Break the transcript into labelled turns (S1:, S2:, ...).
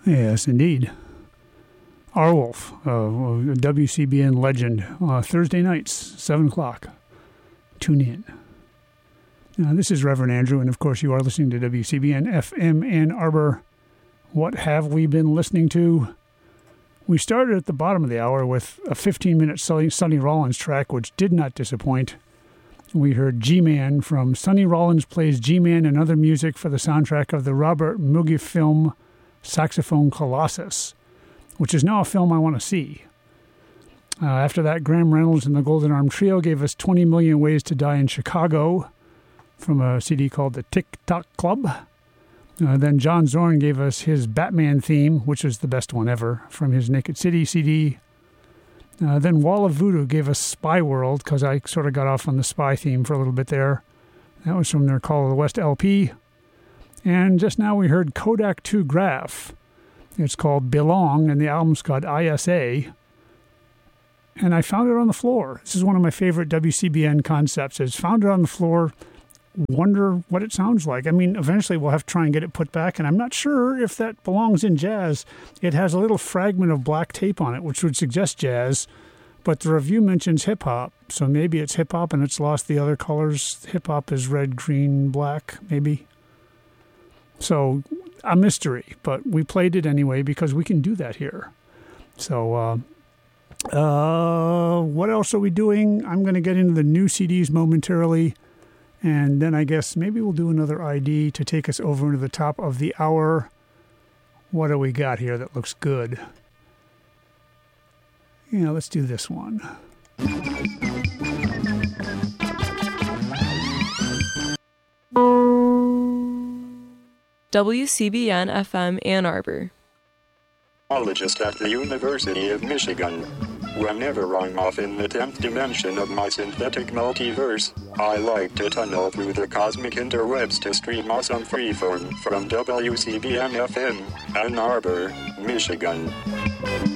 S1: Yes, indeed. Arwolf, a WCBN legend, Thursday nights, 7 o'clock. Tune in. This is Reverend Andrew, and of course you are listening to WCBN FM Ann Arbor. What have we been listening to? We started at the bottom of the hour with a 15-minute Sonny Rollins track, which did not disappoint. We heard G-Man from Sonny Rollins Plays G-Man and Other Music for the soundtrack of the Robert Mugabe film Saxophone Colossus, which is now a film I want to see. After that, Graham Reynolds and the Golden Arm Trio gave us 20 Million Ways to Die in Chicago from a CD called the Tick Tock Club. Then John Zorn gave us his Batman theme, which was the best one ever, from his Naked City CD. Then Wall of Voodoo gave us Spy World, because I sort of got off on the Spy theme for a little bit there. That was from their Call of the West LP. And just now we heard Kodak 2 Graph. It's called Belong, and the album's called ISA. And I found it on the floor. This is one of my favorite WCBN concepts, is found it on the floor, wonder what it sounds like. I mean, eventually we'll have to try and get it put back, and I'm not sure if that belongs in jazz. It has a little fragment of black tape on it, which would suggest jazz, but the review mentions hip-hop, so maybe it's hip-hop and it's lost the other colors. Hip-hop is red, green, black, maybe. So, a mystery, but we played it anyway because we can do that here. So, what else are we doing? I'm going to get into the new CDs momentarily. And then I guess maybe we'll do another ID to take us over into the top of the hour. What do we got here that looks good? Yeah, let's do this one.
S2: WCBN FM Ann Arbor.
S3: Biologist at the University of Michigan. Whenever I'm off in the 10th dimension of my synthetic multiverse, I like to tunnel through the cosmic interwebs to stream awesome freeform from WCBN FM, Ann Arbor, Michigan.